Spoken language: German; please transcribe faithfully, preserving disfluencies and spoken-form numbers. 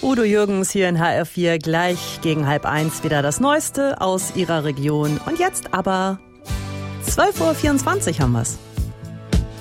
Udo Jürgens hier in H R vier, gleich gegen halb eins wieder das Neueste aus Ihrer Region. Und jetzt aber zwölf Uhr vierundzwanzig haben wir's.